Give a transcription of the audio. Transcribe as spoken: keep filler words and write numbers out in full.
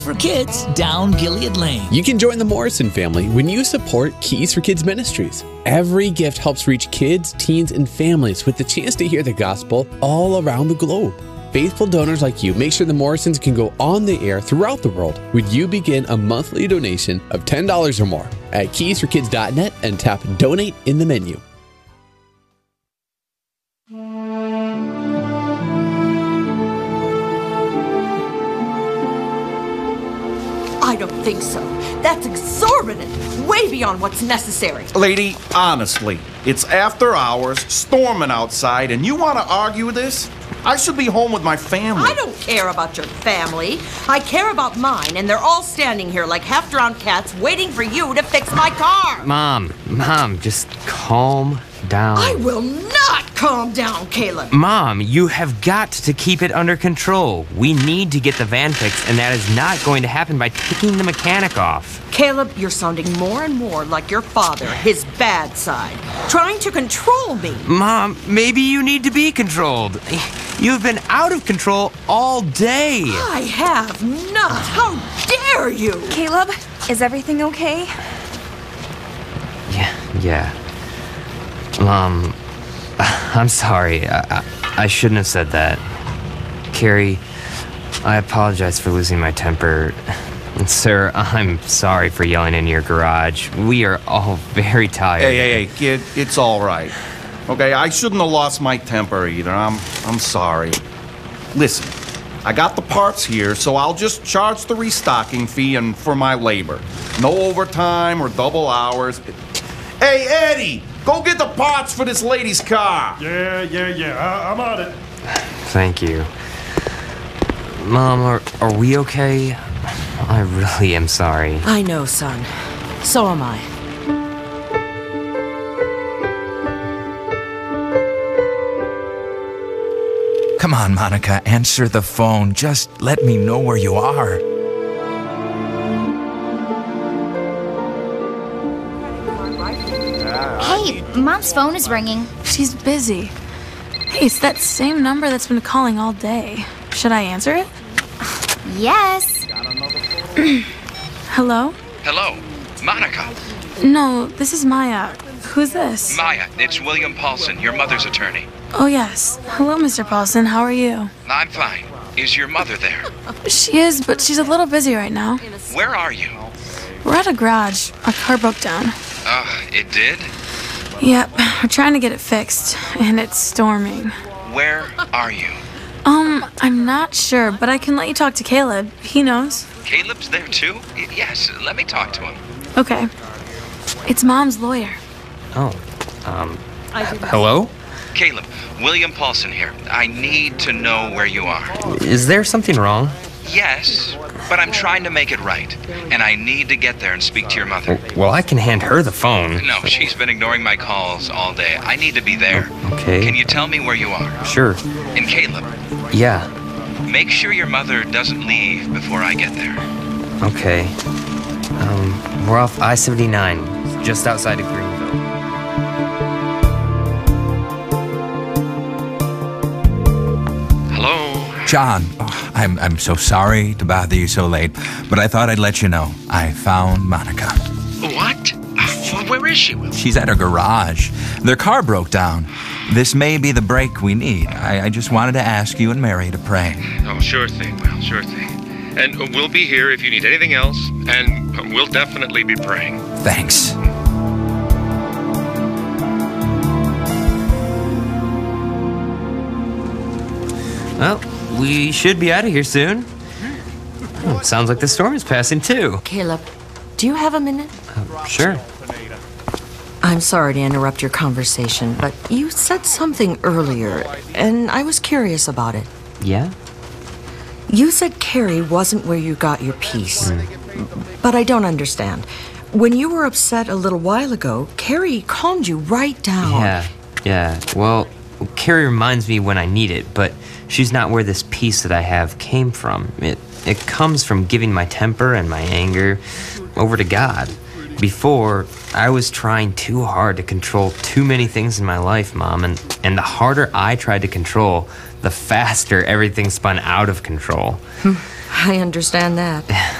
For kids down Gilead Lane. You can join the Morrison family when you support Keys for Kids Ministries. Every gift helps reach kids, teens, and families with the chance to hear the gospel all around the globe. Faithful donors like you make sure the Morrisons can go on the air throughout the world. Would you begin a monthly donation of ten dollars or more at keys for kids dot net and tap Donate in the menu. I don't think so. That's exorbitant. Way beyond what's necessary. Lady, honestly, it's after hours, storming outside, and you want to argue this? I should be home with my family. I don't care about your family. I care about mine, and they're all standing here like half-drowned cats waiting for you to fix my car. Mom, Mom, just calm down. I will not calm down, Caleb. Mom, you have got to keep it under control. We need to get the van fixed, and that is not going to happen by picking the mechanic off. Caleb, you're sounding more and more like your father, his bad side, trying to control me. Mom, maybe you need to be controlled. You've been out of control all day. I have not. How dare you? Caleb, is everything okay? Yeah, yeah. Mom, I'm sorry. I, I, I shouldn't have said that. Carrie, I apologize for losing my temper. And sir, I'm sorry for yelling in your garage. We are all very tired. Hey, hey, hey, kid, it's all right. Okay, I shouldn't have lost my temper either. I'm, I'm sorry. Listen, I got the parts here, so I'll just charge the restocking fee and for my labor. No overtime or double hours. Hey, Eddie, go get the parts for this lady's car. Yeah, yeah, yeah, I, I'm on it. Thank you. Mom, are, are we okay? I really am sorry. I know, son. So am I. Come on, Monica, answer the phone. Just let me know where you are. Hey, Mom's phone is ringing. She's busy. Hey, it's that same number that's been calling all day. Should I answer it? Yes. Hello? Hello, Monica. No, this is Maya. Who's this? Maya, it's William Paulson, your mother's attorney. Oh, yes. Hello, Mister Paulson. How are you? I'm fine. Is your mother there? She is, but she's a little busy right now. Where are you? We're at a garage. Our car broke down. Uh, it did? Yep. We're trying to get it fixed, and it's storming. Where are you? Um, I'm not sure, but I can let you talk to Caleb. He knows. Caleb's there too? Y- yes, let me talk to him. Okay. It's Mom's lawyer. Oh, um, hello? Caleb, William Paulson here. I need to know where you are. Is there something wrong? Yes, but I'm trying to make it right, and I need to get there and speak to your mother. Well, I can hand her the phone. No, she's been ignoring my calls all day. I need to be there. Okay. Can you tell me where you are? Sure. And Caleb, Yeah. make sure your mother doesn't leave before I get there. Okay. Um, we're off I seventy-nine, just outside of Greenville. Hello? John, oh, I'm, I'm so sorry to bother you so late, but I thought I'd let you know. I found Monica. What? Uh, where is she, Will? She's at her garage. Their car broke down. This may be the break we need. I, I just wanted to ask you and Mary to pray. Oh, sure thing, Will, sure thing. And we'll be here if you need anything else, and we'll definitely be praying. Thanks. Well, we should be out of here soon. Oh, sounds like the storm is passing too. Caleb, do you have a minute? Uh, sure. I'm sorry to interrupt your conversation, but you said something earlier, and I was curious about it. Yeah? You said Carrie wasn't where you got your piece, mm. but I don't understand. When you were upset a little while ago, Carrie calmed you right down. Yeah, yeah. Well, Carrie reminds me when I need it, but she's not where this peace that I have came from. It it comes from giving my temper and my anger over to God. Before, I was trying too hard to control too many things in my life, Mom, and, and the harder I tried to control, the faster everything spun out of control. I understand that.